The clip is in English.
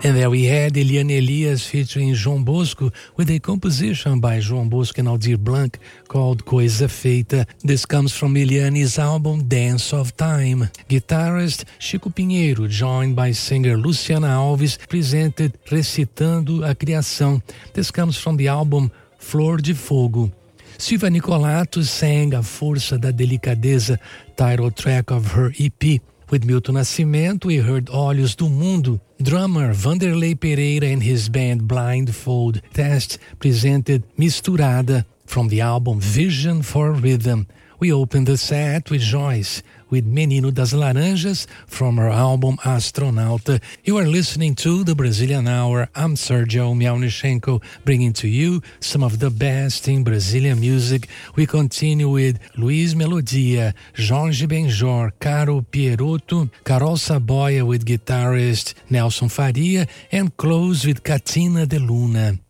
And there we had Eliane Elias featuring João Bosco with a composition by João Bosco and Aldir Blanc called Coisa Feita. This comes from Eliane's album Dance of Time. Guitarist Chico Pinheiro, joined by singer Luciana Alves, presented Recitando a Criação. This comes from the album Flor de Fogo. Silvia Nicolato sang A Força da Delicadeza, title track of her EP. With Milton Nascimento, we heard Olhos do Mundo. Drummer Vanderlei Pereira and his band Blindfold Test presented Misturada from the album Vision for Rhythm. We opened the set with Joyce, with Menino das Laranjas from her album Astronauta. You are listening to the Brazilian Hour. I'm Sergio Miaunichenko, bringing to you some of the best in Brazilian music. We continue with Luiz Melodia, Jorge Benjor, Caro Pierotto, Carol Saboia with guitarist Nelson Faria, and close with Catina de Luna.